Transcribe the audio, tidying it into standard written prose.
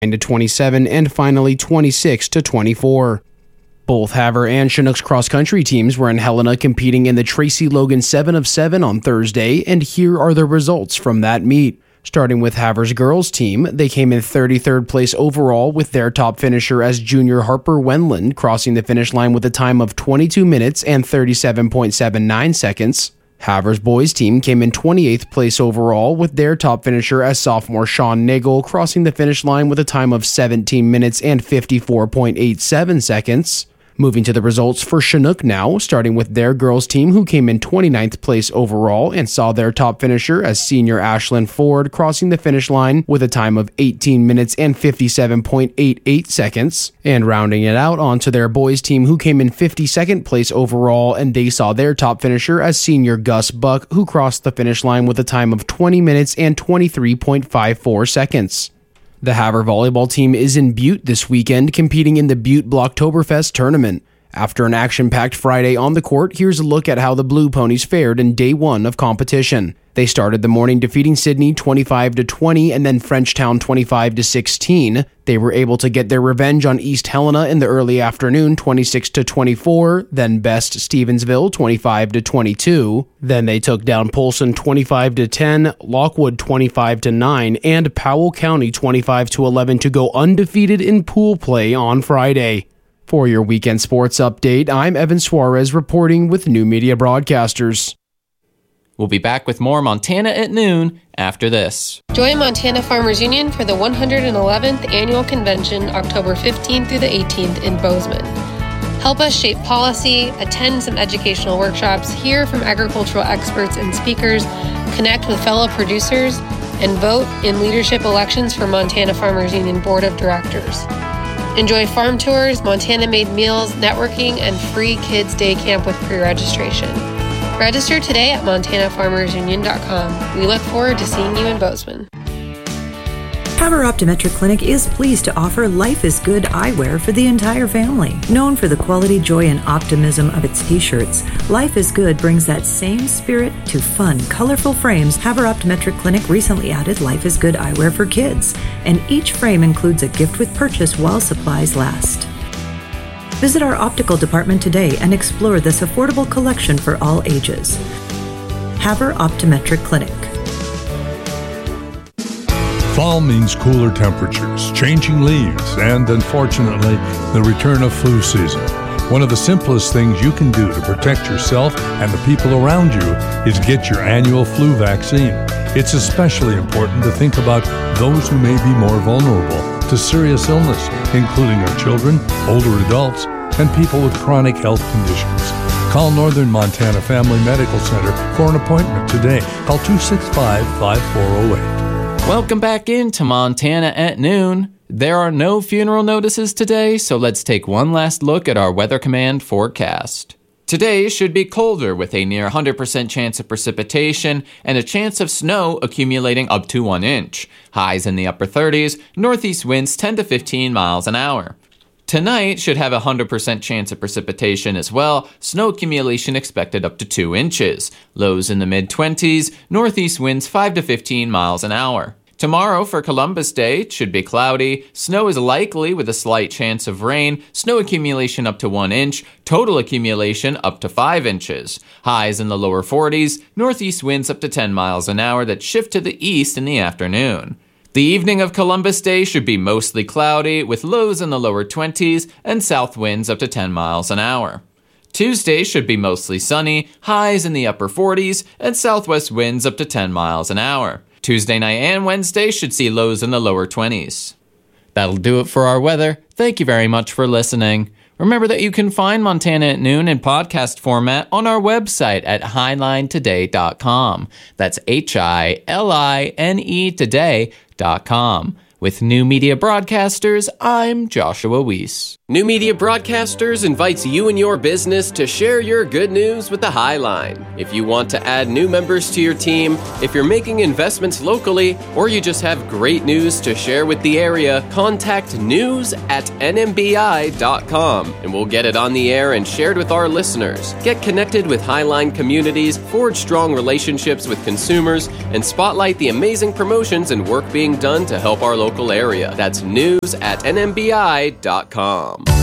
to 27, and finally 26 to 24. Both Havre and Chinooks cross-country teams were in Helena competing in the Tracy Logan 7 of 7 on Thursday, and here are the results from that meet. Starting with Havre's girls team, they came in 33rd place overall with their top finisher as junior Harper Wendland crossing the finish line with a time of 22 minutes and 37.79 seconds. Havre's boys team came in 28th place overall with their top finisher as sophomore Sean Nagel crossing the finish line with a time of 17 minutes and 54.87 seconds. Moving to the results for Chinook now, starting with their girls team who came in 29th place overall and saw their top finisher as senior Ashlyn Ford crossing the finish line with a time of 18 minutes and 57.88 seconds. And rounding it out onto their boys team who came in 52nd place overall and they saw their top finisher as senior Gus Buck who crossed the finish line with a time of 20 minutes and 23.54 seconds. The Havre volleyball team is in Butte this weekend, competing in the Butte Blocktoberfest tournament. After an action-packed Friday on the court, here's a look at how the Blue Ponies fared in day one of competition. They started the morning defeating Sydney 25-20 and then Frenchtown 25-16. They were able to get their revenge on East Helena in the early afternoon 26-24, then best Stevensville 25-22. Then they took down Polson 25-10, Lockwood 25-9, and Powell County 25-11 to go undefeated in pool play on Friday. For your weekend sports update, I'm Evan Suarez reporting with New Media Broadcasters. We'll be back with more Montana at noon after this. Join Montana Farmers Union for the 111th Annual Convention, October 15th through the 18th in Bozeman. Help us shape policy, attend some educational workshops, hear from agricultural experts and speakers, connect with fellow producers, and vote in leadership elections for Montana Farmers Union Board of Directors. Enjoy farm tours, Montana-made meals, networking, and free kids' day camp with pre-registration. Register today at MontanaFarmersUnion.com. We look forward to seeing you in Bozeman. Havre Optometric Clinic is pleased to offer Life is Good eyewear for the entire family. Known for the quality, joy, and optimism of its t-shirts, Life is Good brings that same spirit to fun, colorful frames. Havre Optometric Clinic recently added Life is Good eyewear for kids, and each frame includes a gift with purchase while supplies last. Visit our optical department today and explore this affordable collection for all ages. Havre Optometric Clinic. Fall means cooler temperatures, changing leaves, and unfortunately, the return of flu season. One of the simplest things you can do to protect yourself and the people around you is get your annual flu vaccine. It's especially important to think about those who may be more vulnerable to serious illness, including our children, older adults, and people with chronic health conditions. Call Northern Montana Family Medical Center for an appointment today. Call 265-5408. Welcome back into Montana at noon. There are no funeral notices today, so let's take one last look at our Weather Command forecast. Today should be colder with a near 100% chance of precipitation and a chance of snow accumulating up to 1 inch. Highs in the upper 30s, northeast winds 10 to 15 miles an hour. Tonight should have a 100% chance of precipitation as well, snow accumulation expected up to 2 inches. Lows in the mid-20s, northeast winds 5 to 15 miles an hour. Tomorrow for Columbus Day, it should be cloudy, snow is likely with a slight chance of rain, snow accumulation up to 1 inch, total accumulation up to 5 inches. Highs in the lower 40s, northeast winds up to 10 miles an hour that shift to the east in the afternoon. The evening of Columbus Day should be mostly cloudy, with lows in the lower 20s and south winds up to 10 miles an hour. Tuesday should be mostly sunny, highs in the upper 40s, and southwest winds up to 10 miles an hour. Tuesday night and Wednesday should see lows in the lower 20s. That'll do it for our weather. Thank you very much for listening. Remember that you can find Montana at Noon in podcast format on our website at hilinetoday.com. That's HILINE today.com. With New Media Broadcasters, I'm Joshua Weiss. New Media Broadcasters invites you and your business to share your good news with the Highline. If you want to add new members to your team, if you're making investments locally, or you just have great news to share with the area, contact news@nmbi.com and we'll get it on the air and shared with our listeners. Get connected with Highline communities, forge strong relationships with consumers, and spotlight the amazing promotions and work being done to help our local local area. That's news@nmbi.com.